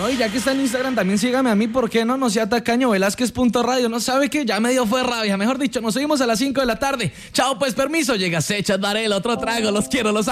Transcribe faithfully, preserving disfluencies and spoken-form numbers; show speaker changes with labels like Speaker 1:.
Speaker 1: No, y ya que está en Instagram, también sígame a mí, ¿por qué no? No sea tacaño, Velázquez punto radio. No sabe que ya me dio fue rabia. Mejor dicho, nos seguimos a las cinco de la tarde. Chao, pues, permiso. Llega Sechas Varela, otro trago. Los quiero, los